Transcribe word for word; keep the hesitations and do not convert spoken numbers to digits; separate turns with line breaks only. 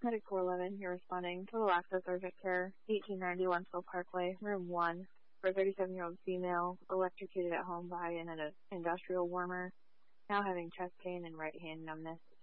Medic four eleven, you're responding. Total access urgent care, eighteen ninety Wentzville Parkway, room one, for a thirty-seven-year-old female, electrocuted at home by an, an industrial warmer, now having chest pain and right hand numbness.